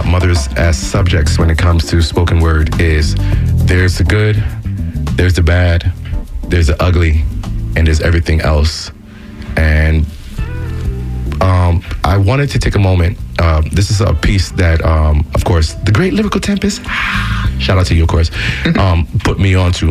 about mothers as subjects when it comes to spoken word is there's the good, there's the bad, there's the ugly, and there's everything else. And I wanted to take a moment. This is a piece that, of course, the great Lyrical Tempest, shout out to you, of course, put me onto.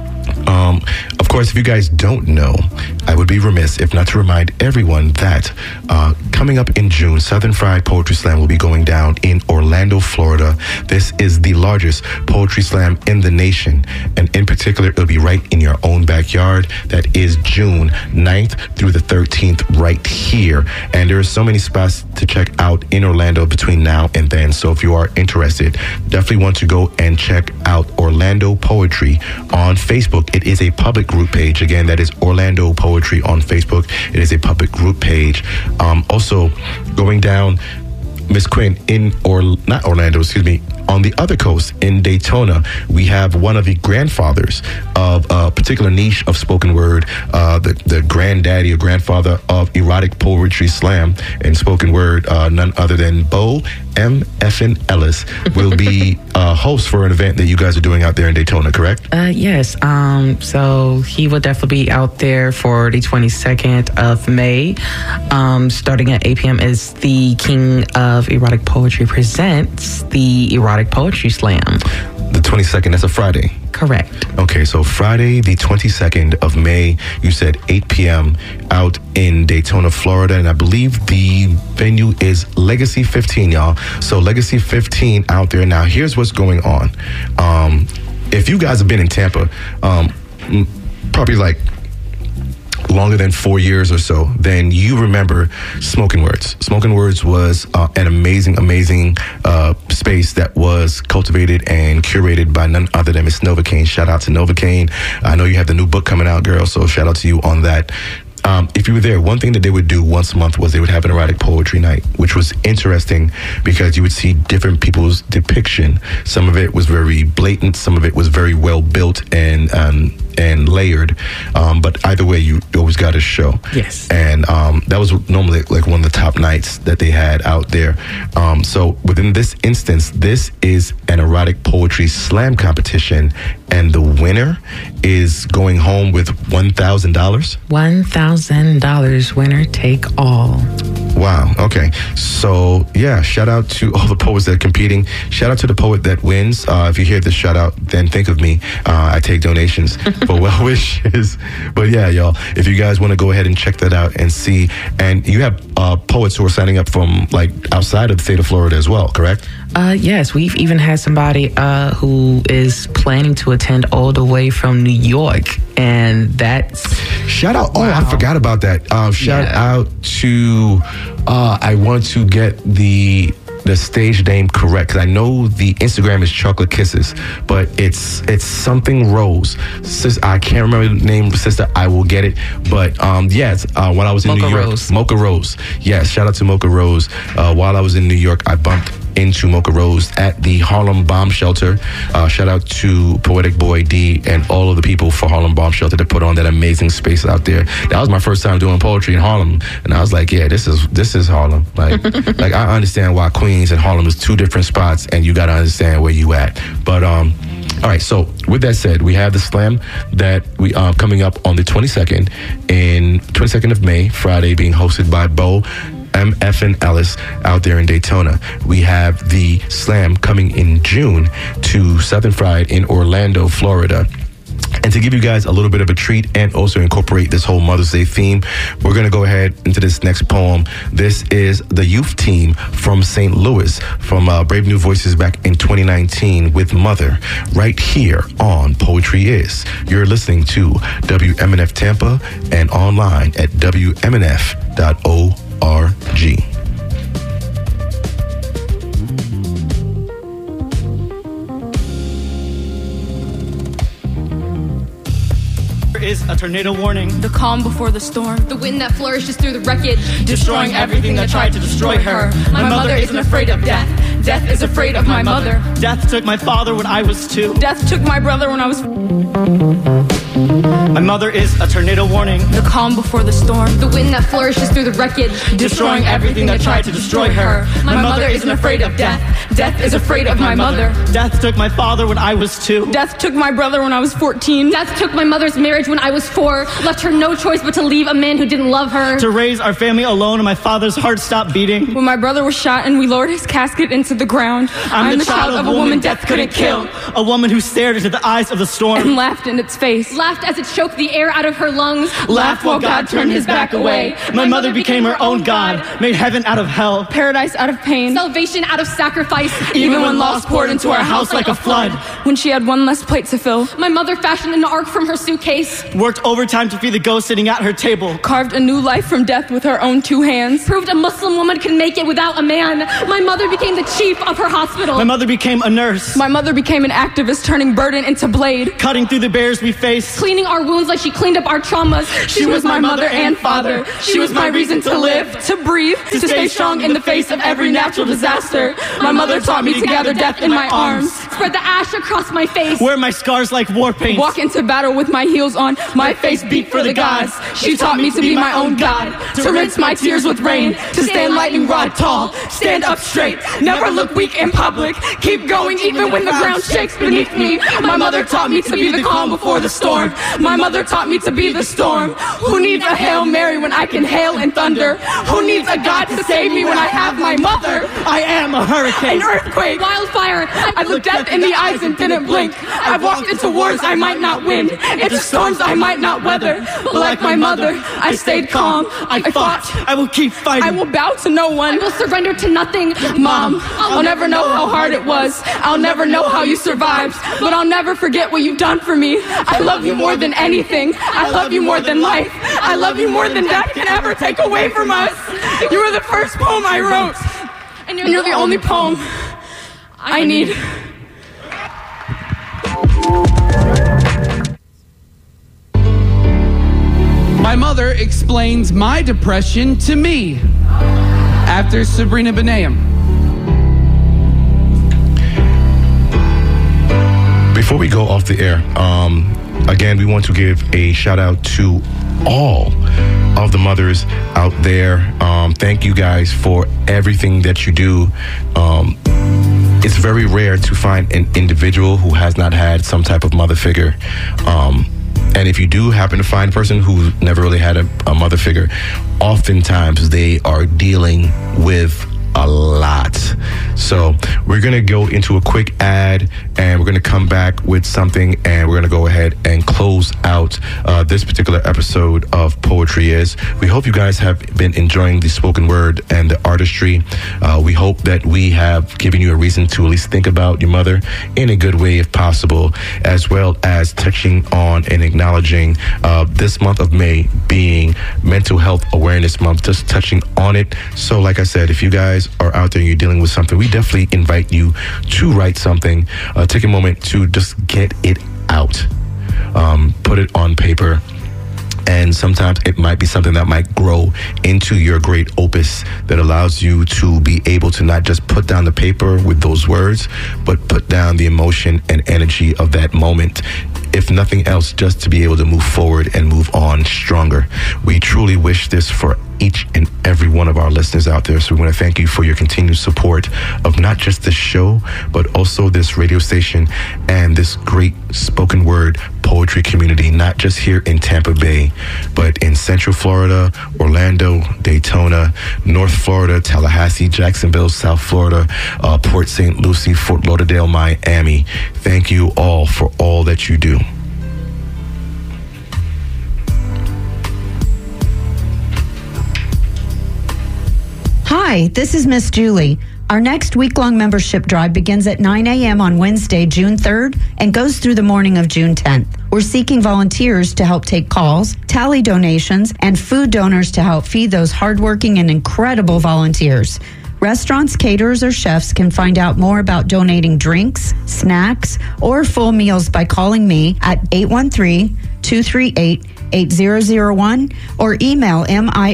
Of course, if you guys don't know, I would be remiss if not to remind everyone that coming up in June, Southern Fried Poetry Slam will be going down in Orlando, Florida. This is the largest poetry slam in the nation, and in particular, it'll be right in your own backyard. That is June 9th through the 13th right here, and there are so many spots to check out in Orlando between now and then. So if you are interested, definitely want to go and check out Orlando Poetry on Facebook. It is a public group page. Again, that is Orlando Poetry on Facebook. It is a public group page. Also, going down, Miss Quinn, not Orlando, excuse me, on the other coast in Daytona, we have one of the grandfathers of a particular niche of spoken word, the granddaddy or grandfather of erotic poetry slam and spoken word, none other than Bo M. Effin Ellis will be host for an event that you guys are doing out there in Daytona, correct? Yes. So he will definitely be out there for the 22nd of May. Starting at 8 p.m. is the King of Erotic Poetry presents the Erotic Poetry Slam. The 22nd, that's a Friday. Correct. Okay, so Friday, the 22nd of May, you said 8 p.m. out in Daytona, Florida, and I believe the venue is Legacy 15, y'all. So Legacy 15 out there. Now, here's what's going on. If you guys have been in Tampa, probably like longer than 4 years or so, then you remember Smoking Words. Smoking Words was an amazing space that was cultivated and curated by none other than Miss Novocaine. Shout out to Novocaine. I know you have the new book coming out, girl, so shout out to you on that. If you were there, one thing that they would do once a month was they would have an erotic poetry night, which was interesting because you would see different people's depiction. Some of it was very blatant, some of it was very well built and layered. But either way, you always got a show. Yes. And that was normally like one of the top nights that they had out there. So within this instance, this is an erotic poetry slam competition, and the winner is going home with $1,000. $1,000, winner take all. Wow. Okay. So yeah, shout out to all the poets that are competing. Shout out to the poet that wins. If you hear this shout out, then think of me. I take donations for well wishes. But yeah, y'all, if you guys want to go ahead and check that out and see, and you have poets who are signing up from like outside of the state of Florida as well, correct? Yes, we've even had somebody who is planning to attend all the way from New York, and that's shout out. Wow. Oh, I forgot about that. Shout out to I want to get the stage name correct, because I know the Instagram is Chocolate Kisses, but it's something Rose. I can't remember the name, sister. I will get it. But yes, when I was in New York, Mocha Rose. Yes, shout out to Mocha Rose. While I was in New York, I bumped into Mocha Rose at the Harlem Bomb Shelter. Shout out to Poetic Boy D and all of the people for Harlem Bomb Shelter that put on that amazing space out there. That was my first time doing poetry in Harlem, and I was like, yeah, this is Harlem. Like, like I understand why Queens and Harlem is two different spots, and you got to understand where you at. But all right, so with that said, we have the slam that we are coming up on the 22nd of May, Friday, being hosted by Bo M. Effin Ellis out there in Daytona. We have the slam coming in June to Southern Fried in Orlando, Florida. And to give you guys a little bit of a treat and also incorporate this whole Mother's Day theme, we're going to go ahead into this next poem. This is the youth team from St. Louis, from Brave New Voices back in 2019 with Mother, right here on Poetry Is. You're listening to WMNF Tampa and online at WMNF.org. Is a tornado warning. The calm before the storm. The wind that flourishes through the wreckage, destroying everything that tried to destroy her. My mother isn't afraid of death. Death is afraid of my mother. Death took my father when I was 2. Death took my brother when I was My mother is a tornado warning. The calm before the storm. The wind that flourishes through the wreckage, Destroying everything that tried to destroy her. My mother isn't afraid of death. Death is afraid of my mother. Death took my father when I was 2. Death took my brother when I was 14. Death took my mother's marriage when I was 4, left her no choice but to leave a man who didn't love her. To raise our family alone, and my father's heart stopped beating. When my brother was shot and we lowered his casket into the ground, I'm the child of a woman death couldn't kill. A woman who stared into the eyes of the storm. and laughed in its face. Laughed as it choked the air out of her lungs. Laughed while God turned his back away. My mother became her own God, made heaven out of hell. Paradise out of pain. Salvation out of sacrifice. Even when loss poured into our house like a flood. When she had one less plate to fill. My mother fashioned an ark from her suitcase. Worked overtime to feed the ghost sitting at her table. Carved a new life from death with her own 2 hands. Proved a Muslim woman could make it without a man. My mother became the chief of her hospital. My mother became a nurse. My mother became an activist, turning burden into blade. Cutting through the barriers we faced. Cleaning our wounds like she cleaned up our traumas. She was my mother and father. She was my reason to live, to breathe, to stay strong in the face of every natural disaster. My mother taught me to gather death in my arms. Spread the ash across my face. Wear my scars like war paint. Walk into battle with my heels on, my face beat for the gods. She taught me to be my own God, to rinse my tears with rain, to stand lightning rod tall, stand up straight, never look weak in public, keep going even when the ground shakes beneath me. My mother taught me to be the calm before the storm. My mother taught me to be the storm. Who needs a Hail Mary when I can hail and thunder? Who needs a God to save me when I have my mother? I am a hurricane. An earthquake. Wildfire. I've looked death in the eyes and didn't blink. I've walked into wars I might not win, into storms I might not weather. But like my mother, I stayed calm. I fought. I will keep fighting. I will bow to no one. I will surrender to nothing. Mom, I'll never know how hard it was. I'll never know how you survived. But I'll never forget what you've done for me. I love you more than anything. I love you more than life. I love you more than death can ever take away from us. You were the first poem I wrote. And you're the only poem I need. My mother explains my depression to me after Sabrina Benaim. Before we go off the air, again, we want to give a shout out to all of the mothers out there. Thank you guys for everything that you do. It's very rare to find an individual who has not had some type of mother figure. And if you do happen to find a person who never really had a mother figure, oftentimes they are dealing with a lot. So we're going to go into a quick ad and we're going to come back with something, and we're going to go ahead and close out this particular episode of Poetry Is. We hope you guys have been enjoying the spoken word and the artistry. We hope that we have given you a reason to at least think about your mother in a good way if possible, as well as touching on and acknowledging this month of May being Mental Health Awareness Month, just touching on it. So like I said, if you guys are out there and you're dealing with something, we definitely invite you to write something. Take a moment to just get it out. Put it on paper. And sometimes it might be something that might grow into your great opus that allows you to be able to not just put down the paper with those words, but put down the emotion and energy of that moment. If nothing else, just to be able to move forward and move on stronger. We truly wish this for each and every one of our listeners out there. So we want to thank you for your continued support of not just this show, but also this radio station and this great spoken word poetry community, not just here in Tampa Bay, but in Central Florida, Orlando, Daytona, North Florida, Tallahassee, Jacksonville, South Florida, Port St. Lucie, Fort Lauderdale, Miami. Thank you all for all that you do. Hi, this is Miss Julie. Our next week-long membership drive begins at 9 a.m. on Wednesday, June 3rd, and goes through the morning of June 10th. We're seeking volunteers to help take calls, tally donations, and food donors to help feed those hardworking and incredible volunteers. Restaurants, caterers, or chefs can find out more about donating drinks, snacks, or full meals by calling me at 813-238-8001 or email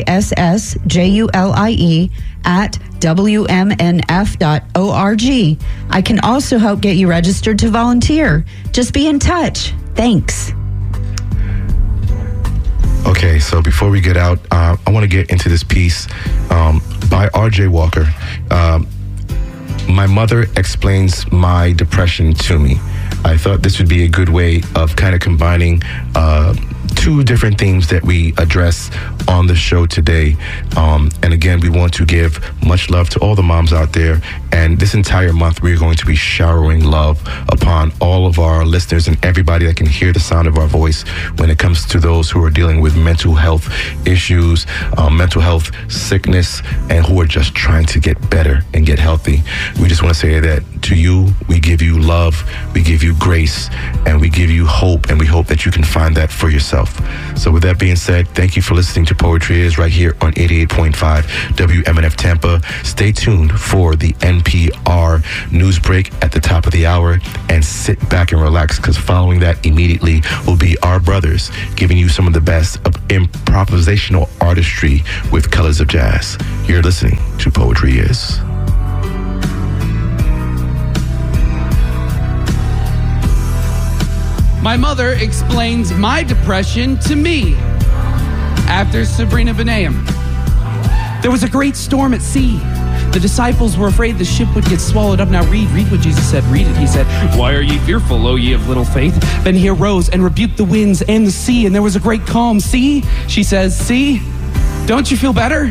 missjulie@wmnf.org. I can also help get you registered to volunteer. Just be in touch. Thanks. Okay, so before we get out, I want to get into this piece by R.J. Walker. My mother explains my depression to me. I thought this would be a good way of kind of combining two different themes that we address on the show today. And again, we want to give much love to all the moms out there. And this entire month, we're going to be showering love upon all of our listeners and everybody that can hear the sound of our voice when it comes to those who are dealing with mental health issues, mental health sickness, and who are just trying to get better and get healthy. We just want to say that to you, we give you love, we give you grace, and we give you hope, and we hope that you can find that for yourself. So with that being said, thank you for listening to Poetry Is right here on 88.5 WMNF Tampa. Stay tuned for the NPR news break at the top of the hour, and sit back and relax, because following that immediately will be our brothers giving you some of the best of improvisational artistry with colors of jazz. You're listening to Poetry Is. My mother explains my depression to me. After Sabrina Benaim. There was a great storm at sea. The disciples were afraid the ship would get swallowed up. Now read what Jesus said. Read it. He said, "Why are ye fearful, O ye of little faith?" Then he arose and rebuked the winds and the sea, and there was a great calm. See, she says, see, don't you feel better?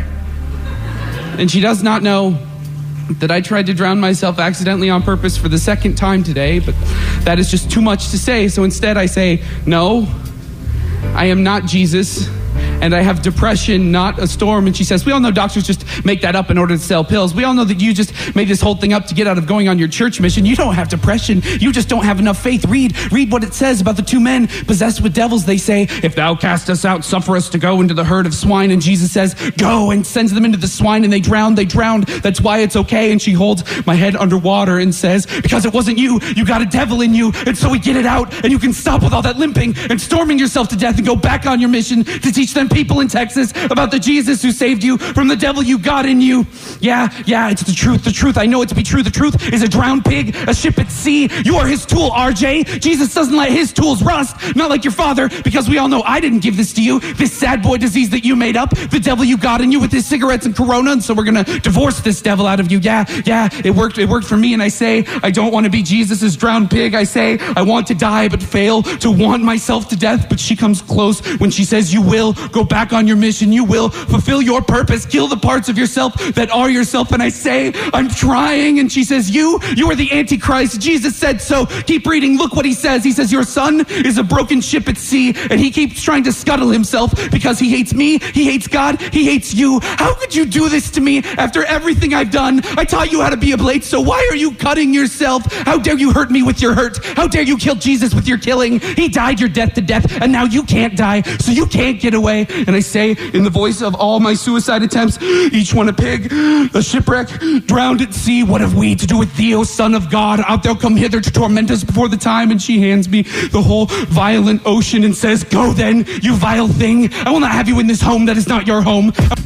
And she does not know that I tried to drown myself accidentally on purpose for the second time today, but that is just too much to say. So instead I say, no, I am not Jesus, and I have depression, not a storm. And she says, we all know doctors just make that up in order to sell pills. We all know that you just made this whole thing up to get out of going on your church mission. You don't have depression. You just don't have enough faith. Read what it says about the two men possessed with devils. They say, if thou cast us out, suffer us to go into the herd of swine. And Jesus says, go, and sends them into the swine, and they drowned. That's why it's okay. And she holds my head underwater and says, because it wasn't you. You got a devil in you. And so we get it out, and you can stop with all that limping and storming yourself to death and go back on your mission to teach them people in Texas about the Jesus who saved you from the devil you got in you. Yeah, it's the truth. The truth, I know it to be true. The truth is a drowned pig, a ship at sea. You are his tool, RJ. Jesus doesn't let his tools rust, not like your father, because we all know I didn't give this to you, this sad boy disease that you made up, the devil you got in you with his cigarettes and Corona, and so we're gonna divorce this devil out of you. Yeah, it worked for me, and I say, I don't want to be Jesus's drowned pig. I say, I want to die, but fail to want myself to death, but she comes close when she says, you will go back on your mission. You will fulfill your purpose. Kill the parts of yourself that are yourself. And I say, I'm trying. And she says, you are the Antichrist. Jesus said so. Keep reading. Look what he says. He says, your son is a broken ship at sea, and he keeps trying to scuttle himself because he hates me. He hates God. He hates you. How could you do this to me after everything I've done? I taught you how to be a blade, so why are you cutting yourself? How dare you hurt me with your hurt? How dare you kill Jesus with your killing? He died your death to death, and now you can't die, so you can't get away. And I say, in the voice of all my suicide attempts, each one a pig, a shipwreck, drowned at sea. What have we to do with thee, O Son of God? Out thou come hither to torment us before the time. And she hands me the whole violent ocean and says, go then, you vile thing. I will not have you in this home that is not your home.